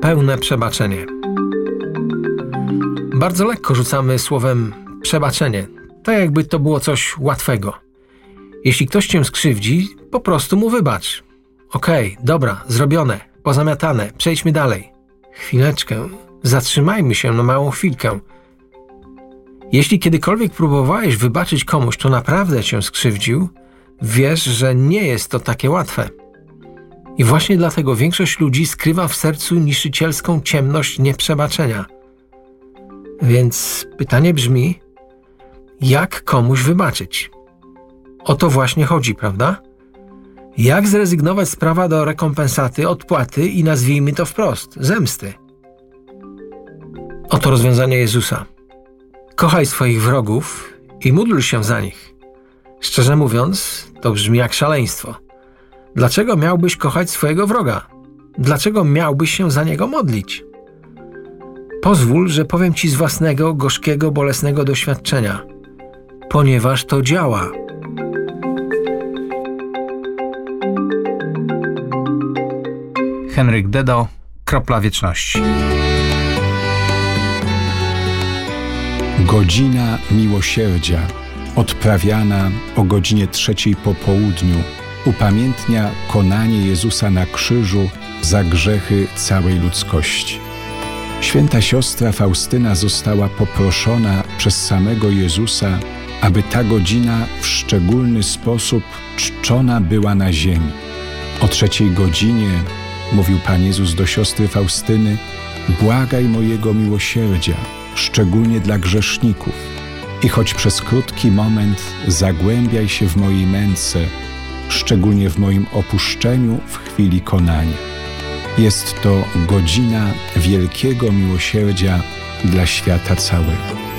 pełne przebaczenie. Bardzo lekko rzucamy słowem przebaczenie, tak jakby to było coś łatwego. Jeśli ktoś cię skrzywdzi, po prostu mu wybacz. Okej, dobra, zrobione, pozamiatane, przejdźmy dalej. Chwileczkę, zatrzymajmy się na małą chwilkę. Jeśli kiedykolwiek próbowałeś wybaczyć komuś, kto naprawdę cię skrzywdził, wiesz, że nie jest to takie łatwe. I właśnie dlatego większość ludzi skrywa w sercu niszczycielską ciemność nieprzebaczenia. Więc pytanie brzmi, jak komuś wybaczyć? O to właśnie chodzi, prawda? Jak zrezygnować z prawa do rekompensaty, odpłaty i nazwijmy to wprost, zemsty? Oto rozwiązanie Jezusa. Kochaj swoich wrogów i módl się za nich. Szczerze mówiąc, to brzmi jak szaleństwo. Dlaczego miałbyś kochać swojego wroga? Dlaczego miałbyś się za niego modlić? Pozwól, że powiem ci z własnego, gorzkiego, bolesnego doświadczenia. Ponieważ to działa. Henryk Dedo, Kropla Wieczności. Godzina miłosierdzia, odprawiana o godzinie 3 po południu, upamiętnia konanie Jezusa na krzyżu za grzechy całej ludzkości. Święta siostra Faustyna została poproszona przez samego Jezusa, aby ta godzina w szczególny sposób czczona była na ziemi. O 3 godzinie, mówił Pan Jezus do siostry Faustyny, błagaj mojego miłosierdzia, szczególnie dla grzeszników. I choć przez krótki moment zagłębiaj się w mojej męce, szczególnie w moim opuszczeniu w chwili konania. Jest to godzina wielkiego miłosierdzia dla świata całego.